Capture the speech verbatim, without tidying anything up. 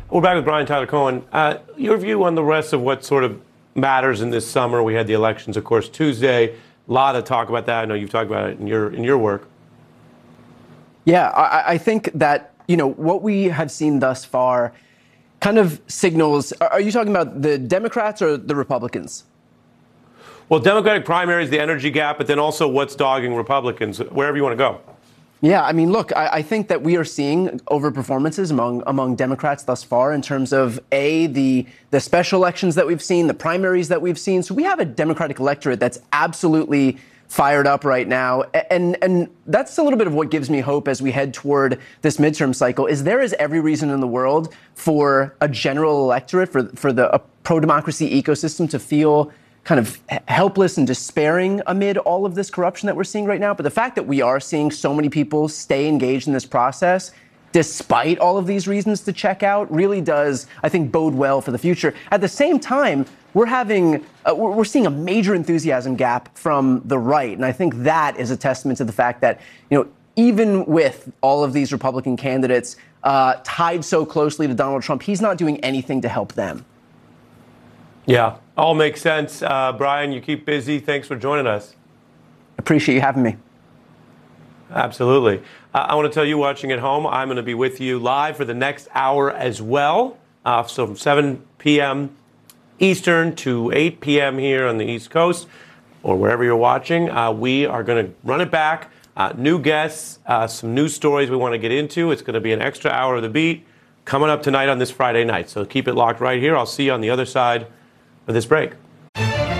We're back with Brian Tyler Cohen. Uh, your view on the rest of what sort of matters in this summer? We had the elections, of course, Tuesday. A lot of talk about that. I know you've talked about it in your in your work. Yeah, I, I think that, you know, what we have seen thus far kind of signals. Are you talking about the Democrats or the Republicans? Well, Democratic primaries, the energy gap, but then also what's dogging Republicans, wherever you want to go. Yeah, I mean, look, I, I think that we are seeing overperformances among among Democrats thus far in terms of, A, the the special elections that we've seen, the primaries that we've seen. So we have a Democratic electorate that's absolutely fired up right now. And and that's a little bit of what gives me hope as we head toward this midterm cycle, is there is every reason in the world for a general electorate, for, for the a pro-democracy ecosystem to feel kind of helpless and despairing amid all of this corruption that we're seeing right now. But the fact that we are seeing so many people stay engaged in this process, despite all of these reasons to check out, really does, I think, bode well for the future. At the same time, we're having, uh, we're seeing a major enthusiasm gap from the right. And I think that is a testament to the fact that, you know, even with all of these Republican candidates uh, tied so closely to Donald Trump, he's not doing anything to help them. Yeah, all makes sense. Uh, Brian, you keep busy. Thanks for joining us. Appreciate you having me. Absolutely. Uh, I want to tell you watching at home, I'm going to be with you live for the next hour as well. Uh, so from seven p.m. Eastern to eight p.m. here on the East Coast, or wherever you're watching, uh, we are going to run it back. Uh, new guests, uh, some news stories we want to get into. It's going to be an extra hour of The Beat coming up tonight on this Friday night. So keep it locked right here. I'll see you on the other side of this break.